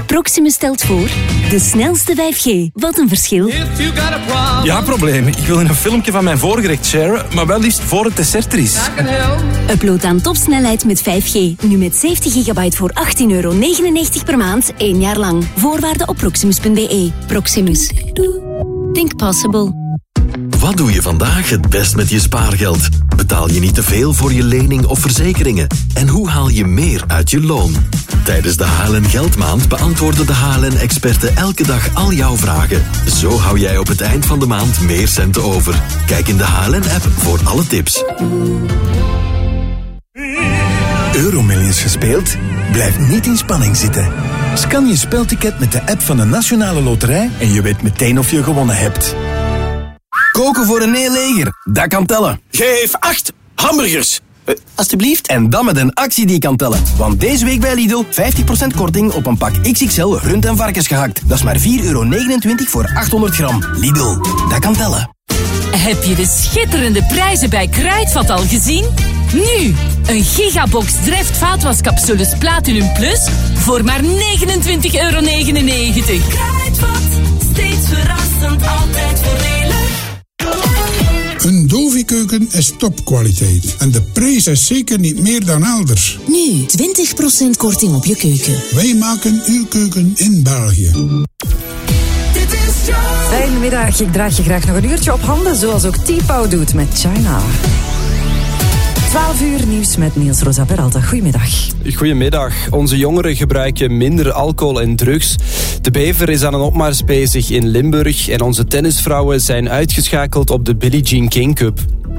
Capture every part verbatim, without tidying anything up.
Proximus stelt voor de snelste vijf G. Wat een verschil. Ja, probleem. Ik wil een filmpje van mijn voorgerecht sharen, maar wel liefst voor het dessert er is. Upload aan topsnelheid met vijf G. Nu met zeventig gigabyte voor achttien euro negenennegentig per maand, één jaar lang. Voorwaarden op proximus punt b e. Proximus. Think possible. Wat doe je vandaag het best met je spaargeld? Betaal je niet te veel voor je lening of verzekeringen? En hoe haal je meer uit je loon? Tijdens de H L N Geldmaand beantwoorden de H L N-experten elke dag al jouw vragen. Zo hou jij op het eind van de maand meer centen over. Kijk in de H L N-app voor alle tips. Euromillions gespeeld? Blijf niet in spanning zitten. Scan je spelticket met de app van de Nationale Loterij en je weet meteen of je gewonnen hebt. Koken voor een heel leger, dat kan tellen. Geef acht hamburgers. Uh, alsjeblieft. En dan met een actie die kan tellen. Want deze week bij Lidl vijftig procent korting op een pak X X L rund- en varkensgehakt. Dat is maar vier euro negenentwintig voor achthonderd gram. Lidl, dat kan tellen. Heb je de schitterende prijzen bij Kruidvat al gezien? Nu, een gigabox Dreft vaatwascapsules Platinum Plus voor maar negenentwintig euro negenennegentig. Kruidvat, steeds verrassend, altijd voordelig. Een Dovi-keuken is topkwaliteit. En de prijs is zeker niet meer dan elders. Nu, twintig procent korting op je keuken. Wij maken uw keuken in België. Fijne middag, ik draag je graag nog een uurtje op handen, zoals ook T-Pow doet met China. twaalf uur nieuws met Niels Rosa Peralta. Goedemiddag. Goedemiddag. Onze jongeren gebruiken minder alcohol en drugs. De Bever is aan een opmars bezig in Limburg en onze tennisvrouwen zijn uitgeschakeld op de Billie Jean King Cup.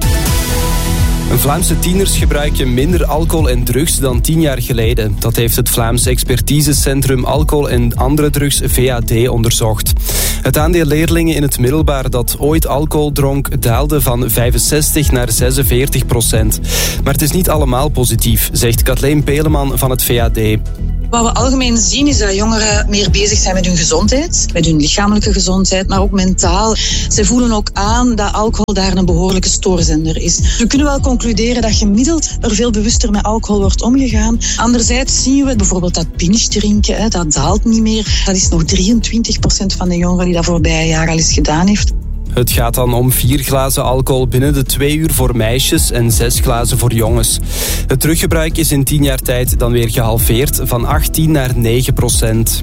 Een Vlaamse tieners gebruiken minder alcohol en drugs dan tien jaar geleden. Dat heeft het Vlaams Expertisecentrum Alcohol en Andere Drugs V A D onderzocht. Het aandeel leerlingen in het middelbaar dat ooit alcohol dronk daalde van vijfenzestig naar zesenveertig procent. Maar het is niet allemaal positief, zegt Kathleen Peleman van het V A D. Wat we algemeen zien is dat jongeren meer bezig zijn met hun gezondheid, met hun lichamelijke gezondheid, maar ook mentaal. Ze voelen ook aan dat alcohol daar een behoorlijke stoorzender is. We kunnen wel concluderen dat gemiddeld er veel bewuster met alcohol wordt omgegaan. Anderzijds zien we bijvoorbeeld dat binge drinken, dat daalt niet meer. Dat is nog drieëntwintig procent van de jongeren die dat voorbije jaar al eens gedaan heeft. Het gaat dan om vier glazen alcohol binnen de twee uur voor meisjes en zes glazen voor jongens. Het teruggebruik is in tien jaar tijd dan weer gehalveerd van achttien naar negen procent.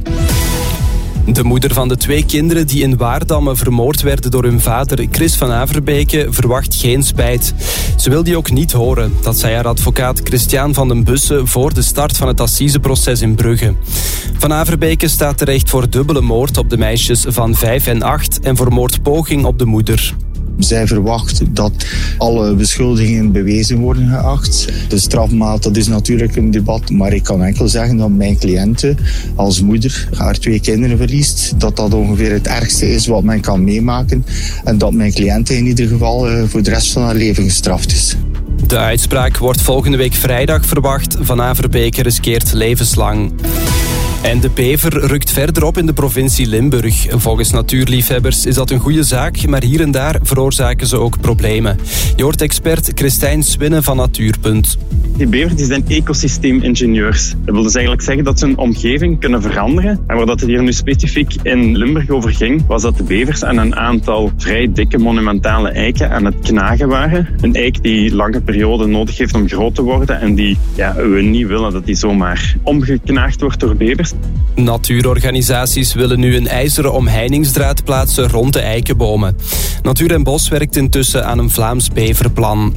De moeder van de twee kinderen die in Waardamme vermoord werden door hun vader, Chris van Averbeke, verwacht geen spijt. Ze wil die ook niet horen. Dat zei haar advocaat Christian van den Bussen voor de start van het assiseproces in Brugge. Van Averbeke staat terecht voor dubbele moord op de meisjes van vijf en acht en voor moordpoging op de moeder. Zij verwacht dat alle beschuldigingen bewezen worden geacht. De strafmaat, dat is natuurlijk een debat, maar ik kan enkel zeggen dat mijn cliënte als moeder haar twee kinderen verliest, dat dat ongeveer het ergste is wat men kan meemaken en dat mijn cliënte in ieder geval voor de rest van haar leven gestraft is. De uitspraak wordt volgende week vrijdag verwacht. Van Averbeke riskeert levenslang. En de bever rukt verder op in de provincie Limburg. Volgens natuurliefhebbers is dat een goede zaak, maar hier en daar veroorzaken ze ook problemen. Je hoort expert Christijn Swinnen van Natuurpunt. Die bevers die zijn ecosysteemingenieurs. Dat wil dus eigenlijk zeggen dat ze hun omgeving kunnen veranderen. En waar dat het hier nu specifiek in Limburg over ging, was dat de bevers aan een aantal vrij dikke monumentale eiken aan het knagen waren. Een eik die lange periode nodig heeft om groot te worden en die ja, we niet willen dat die zomaar omgeknaagd wordt door bevers. Natuurorganisaties willen nu een ijzeren omheiningsdraad plaatsen rond de eikenbomen. Natuur en Bos werkt intussen aan een Vlaams beverplan.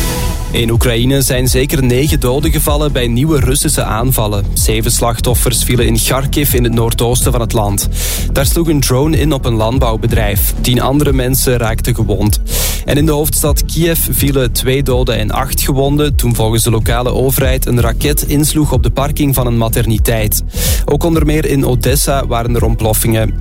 In Oekraïne zijn zeker negen doden gevallen bij nieuwe Russische aanvallen. Zeven slachtoffers vielen in Kharkiv in het noordoosten van het land. Daar sloeg een drone in op een landbouwbedrijf. Tien andere mensen raakten gewond. En in de hoofdstad Kiev vielen twee doden en acht gewonden toen volgens de lokale overheid een raket insloeg op de parking van een materniteit. Ook onder meer in Odessa waren er ontploffingen.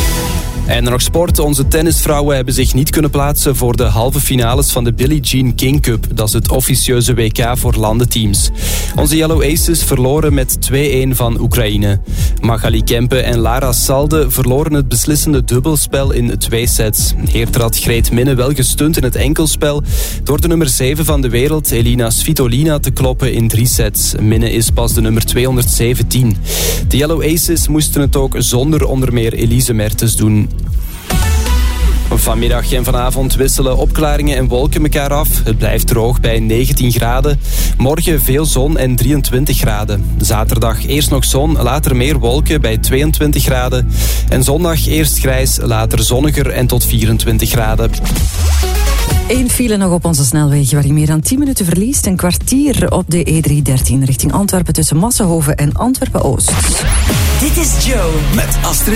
En nog sport. Onze tennisvrouwen hebben zich niet kunnen plaatsen voor de halve finales van de Billie Jean King Cup. Dat is het officieuze W K voor landenteams. Onze Yellow Aces verloren met twee-een van Oekraïne. Magali Kempe en Lara Salde verloren het beslissende dubbelspel in twee sets. Eerder had Greet Minne wel gestund in het enkelspel door de nummer zeven van de wereld, Elina Svitolina, te kloppen in drie sets. Minne is pas de nummer tweehonderdzeventien. De Yellow Aces moesten het ook zonder onder meer Elise Mertens doen. Vanmiddag en vanavond wisselen opklaringen en wolken elkaar af. Het blijft droog bij negentien graden. Morgen veel zon en drieëntwintig graden. Zaterdag eerst nog zon, later meer wolken bij tweeëntwintig graden. En zondag eerst grijs, later zonniger en tot vierentwintig graden. Eén file nog op onze snelweg waar je meer dan tien minuten verliest. Een kwartier op de E driehonderddertien richting Antwerpen tussen Massenhoven en Antwerpen-Oost. Dit is Joe met Astrid